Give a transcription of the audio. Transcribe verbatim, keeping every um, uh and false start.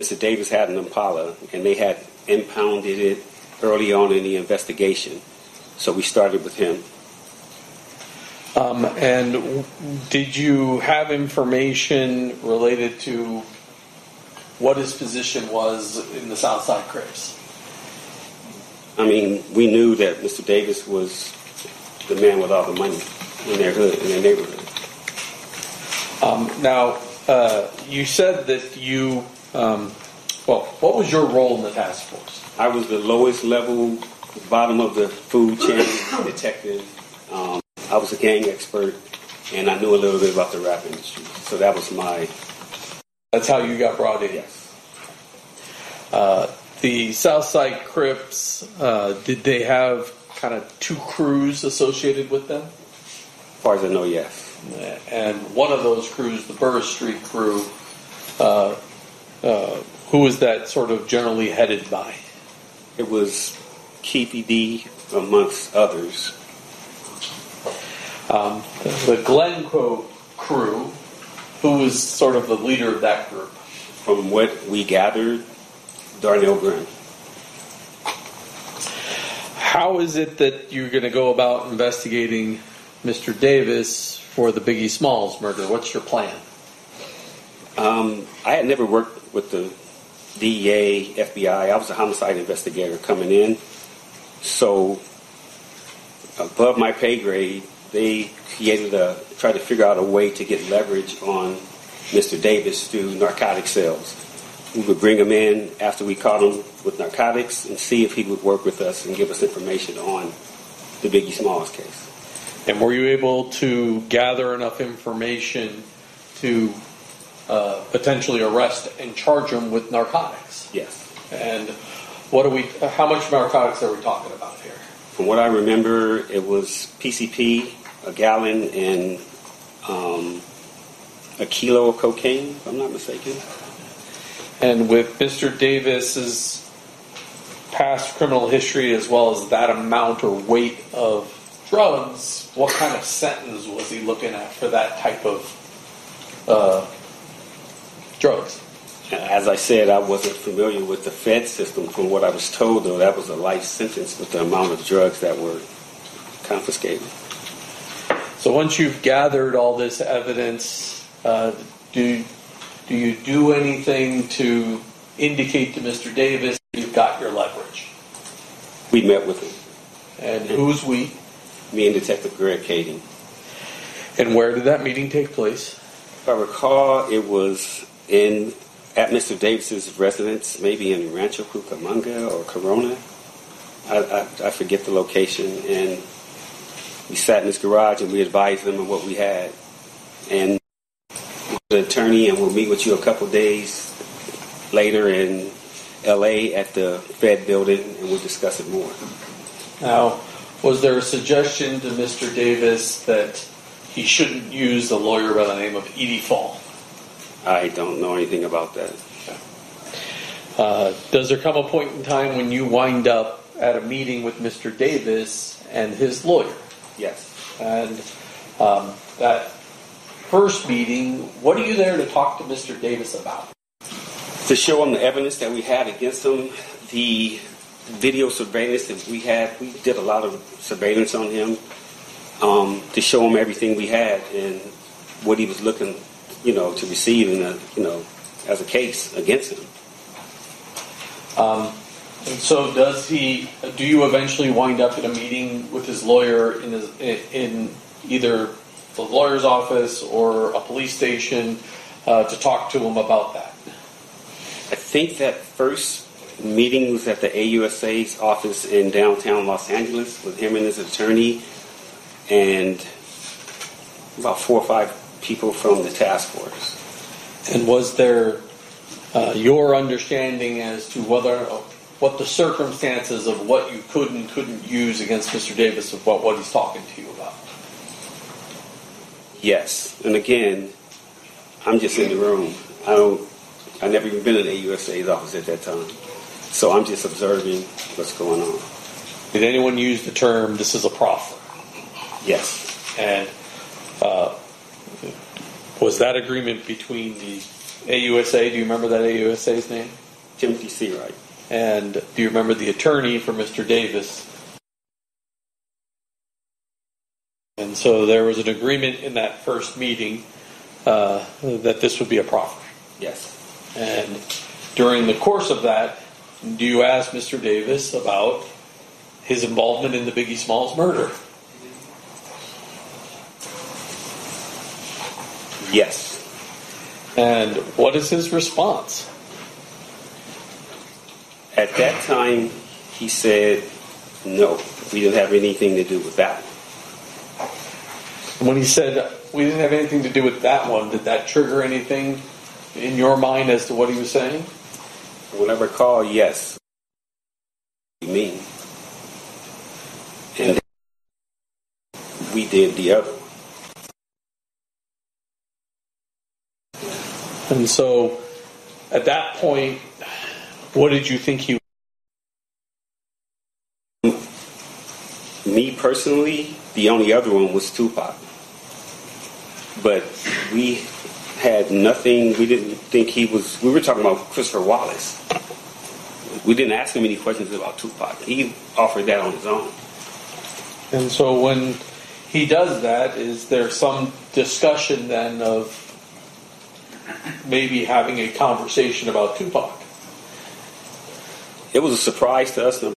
Mister Davis had an Impala, and they had impounded it early on in the investigation. So we started with him. Um, and did you have information related to what his position was in the Southside Crips? I mean, we knew that Mister Davis was the man with all the money in their hood, in their neighborhood. Um, now, uh, you said that you, um, well, what was your role in the task force? I was the lowest level, bottom of the food chain detective. Um, I was a gang expert, and I knew a little bit about the rap industry. So that was my... That's how you got brought in? Yes. Uh, the Southside Crips, uh, did they have kind of two crews associated with them? As far as I know, yes. And one of those crews, the Burr Street crew, uh, uh, who was that sort of generally headed by? It was Keefy D, amongst others. Um, the Glencoe crew, who was sort of the leader of that group? From what we gathered, Darnell Graham. How is it that you're going to go about investigating Mister Davis for the Biggie Smalls murder? What's your plan? Um, I had never worked with the D E A, F B I. I was a homicide investigator coming in. So, above my pay grade, they created a, tried to figure out a way to get leverage on Mister Davis through narcotic sales. We would bring him in after we caught him with narcotics and see if he would work with us and give us information on the Biggie Smalls case. And were you able to gather enough information to uh, potentially arrest and charge him with narcotics? Yes. And what are we? How much narcotics are we talking about here? From what I remember, it was P C P, a gallon, and um, a kilo of cocaine, if I'm not mistaken. And with Mister Davis's past criminal history, as well as that amount or weight of drugs, what kind of sentence was he looking at for that type of uh, drugs? As I said, I wasn't familiar with the Fed system. From what I was told, though, that was a life sentence with the amount of drugs that were confiscated. So once you've gathered all this evidence, uh, do do you do anything to indicate to Mister Davis you've got your leverage? We met with him. And who's we? Me and Detective Greg Kading. And where did that meeting take place? If I recall, it was in at Mister Davis's residence, maybe in Rancho Cucamonga or Corona. I, I, I forget the location. And we sat in his garage and we advised him of what we had. And the attorney, and we'll meet with you a couple days later in L A at the Fed building, and we'll discuss it more. Now, was there a suggestion to Mister Davis that he shouldn't use a lawyer by the name of Edie Fall? I don't know anything about that. Uh, does there come a point in time when you wind up at a meeting with Mister Davis and his lawyer? Yes. And um, that first meeting, what are you there to talk to Mister Davis about? To show him the evidence that we had against him, the video surveillance that we had. We did a lot of surveillance on him um, to show him everything we had and what he was looking, you know, to receive in a, you know, as a case against him. Um, and so, does he? Do you eventually wind up at a meeting with his lawyer in his, in either the lawyer's office or a police station uh, to talk to him about that? I think that first meeting was at the A U S A's office in downtown Los Angeles with him and his attorney and about four or five people from the task force. And was there uh, your understanding as to whether what the circumstances of what you could and couldn't use against Mister Davis of what, what he's talking to you about? Yes. And again, I'm just in the room. I don't I never even been in A U S A's office at that time. So I'm just observing what's going on. Did anyone use the term, this is a proffer? Yes. And uh, was that agreement between the A U S A, do you remember that A U S A's name? Timothy Seawright. And do you remember the attorney for Mister Davis? And so there was an agreement in that first meeting uh, that this would be a proffer. Yes. And during the course of that, do you ask Mister Davis about his involvement in the Biggie Smalls murder? Yes. And what is his response? At that time, he said, no, we didn't have anything to do with that one. When he said, we didn't have anything to do with that one, did that trigger anything in your mind as to what he was saying? When I recall, yes. What do you mean? And we did the other one. And so, at that point, what did you think he... Me personally, the only other one was Tupac. But we had nothing, we didn't think he was, we were talking about Christopher Wallace. We didn't ask him any questions about Tupac. He offered that on his own. And so when he does that, is there some discussion then of maybe having a conversation about Tupac? It was a surprise to us,